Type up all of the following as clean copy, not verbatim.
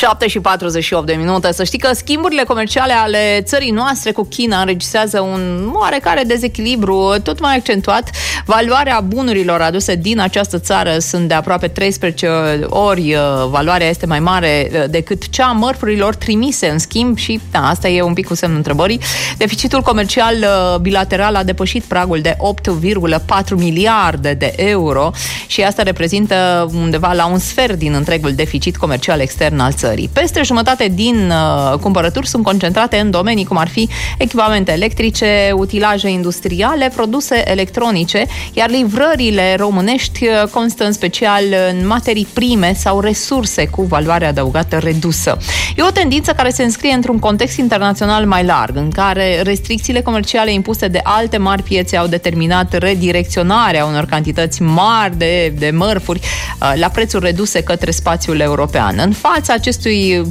7:48. Să știi că schimburile comerciale ale țării noastre cu China înregistrează un oarecare dezechilibru tot mai accentuat. Valoarea bunurilor aduse din această țară sunt de aproape 13 ori. Valoarea este mai mare decât cea a mărfurilor trimise în schimb și asta e un pic cu semnul întrebării. Deficitul comercial bilateral a depășit pragul de 8,4 miliarde de euro și asta reprezintă undeva la un sfert din întregul deficit comercial extern al țării. Peste jumătate din cumpărături sunt concentrate în domenii cum ar fi echipamente electrice, utilaje industriale, produse electronice, iar livrările românești constă în special în materii prime sau resurse cu valoare adăugată redusă. E o tendință care se înscrie într-un context internațional mai larg, în care restricțiile comerciale impuse de alte mari piețe au determinat redirecționarea unor cantități mari de mărfuri la prețuri reduse către spațiul european. În fața acestui,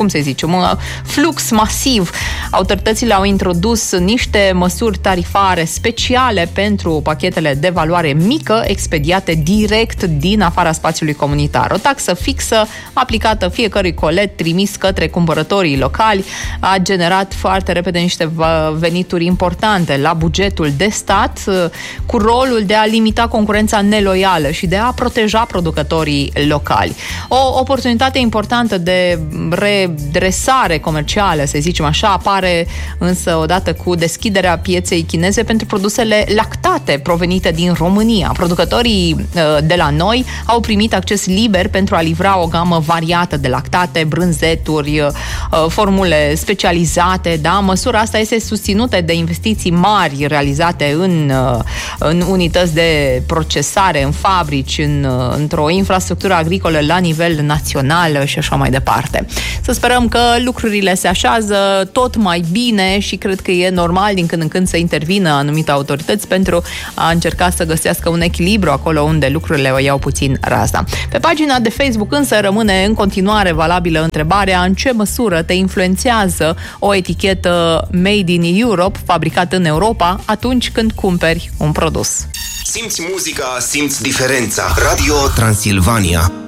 flux masiv, autoritățile au introdus niște măsuri tarifare speciale pentru pachetele de valoare mică expediate direct din afara spațiului comunitar. O taxă fixă aplicată fiecărui colet trimis către cumpărătorii locali a generat foarte repede niște venituri importante la bugetul de stat, cu rolul de a limita concurența neloială și de a proteja producătorii locali. O oportunitate importantă de redresare comercială, să zicem așa, apare însă odată cu deschiderea pieței chineze pentru produsele lactate provenite din România. Producătorii de la noi au primit acces liber pentru a livra o gamă variată de lactate, brânzeturi, formule specializate. Da? Măsura asta este susținută de investiții mari realizate în unități de procesare, în fabrici, într-o infrastructură agricolă la nivel național și așa mai departe. Să sperăm că lucrurile se așează tot mai bine și cred că e normal din când în când să intervină anumite autorități pentru a încerca să găsească un echilibru acolo unde lucrurile o iau puțin razna. Pe pagina de Facebook însă rămâne în continuare valabilă întrebarea: în ce măsură te influențează o etichetă Made in Europe, fabricat în Europa, atunci când cumperi un produs? Simți muzica, simți diferența. Radio Transilvania.